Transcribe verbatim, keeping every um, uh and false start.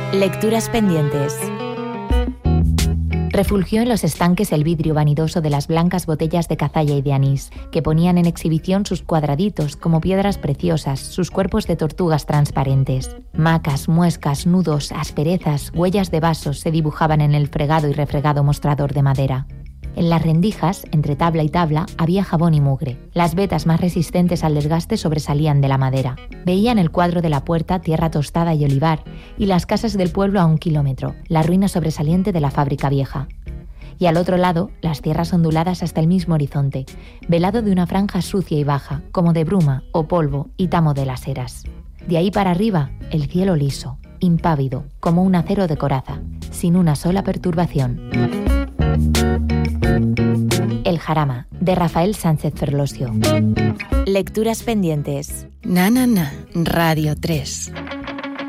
Lecturas pendientes. Refulgió en los estanques el vidrio vanidoso de las blancas botellas de cazalla y de anís, que ponían en exhibición sus cuadraditos como piedras preciosas, sus cuerpos de tortugas transparentes. Macas, muescas, nudos, asperezas, huellas de vasos se dibujaban en el fregado y refregado mostrador de madera. En las rendijas, entre tabla y tabla, había jabón y mugre. Las vetas más resistentes al desgaste sobresalían de la madera. Veía en el cuadro de la puerta tierra tostada y olivar, y las casas del pueblo a un kilómetro, la ruina sobresaliente de la fábrica vieja. Y al otro lado, las tierras onduladas hasta el mismo horizonte, velado de una franja sucia y baja, como de bruma o polvo y tamo de las eras. De ahí para arriba, el cielo liso, impávido, como un acero de coraza, sin una sola perturbación. El Jarama, de Rafael Sánchez Ferlosio. Lecturas pendientes. Na, na, na, Radio tres.